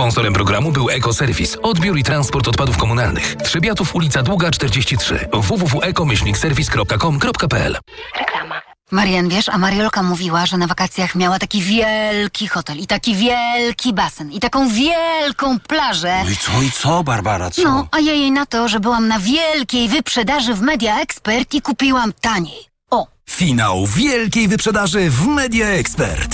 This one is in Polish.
Sponsorem programu był Ekoserwis. Odbiór i transport odpadów komunalnych. Trzebiatów, ulica Długa 43. www.eko-serwis.com.pl. Reklama. Marian, wiesz, a Mariolka mówiła, że na wakacjach miała taki wielki hotel i taki wielki basen i taką wielką plażę. No i co, Barbara, co? No, a ja jej na to, że byłam na wielkiej wyprzedaży w Media Expert i kupiłam taniej. O! Finał wielkiej wyprzedaży w Media Expert.